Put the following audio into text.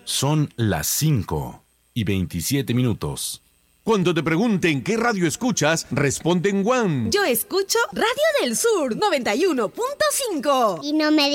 Son las 5:27. Cuando te pregunten qué radio escuchas, responde en One. Yo escucho Radio del Sur 91.5. Y no me